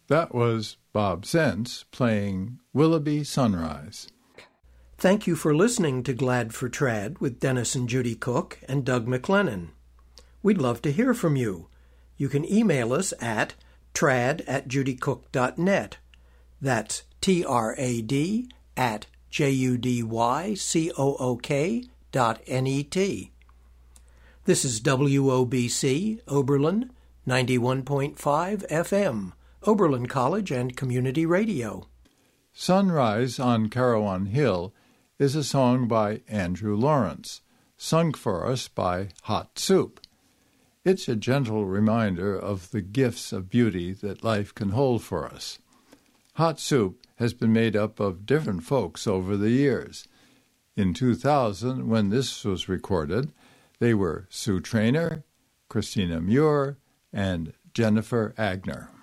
That was Bob Sense playing Willoughby Sunrise. Thank you for listening to Glad for Trad with Dennis and Judy Cook and Doug McLennan. We'd love to hear from you. You can email us at trad@judycook.net. That's trad@judycook.net. This is WOBC, Oberlin, 91.5 FM, Oberlin College and Community Radio. Sunrise on Carawan Hill is a song by Andrew Lawrence, sung for us by Hot Soup. It's a gentle reminder of the gifts of beauty that life can hold for us. Hot Soup has been made up of different folks over the years. In 2000, when this was recorded, they were Sue Traynor, Christina Muir, and Jennifer Agner.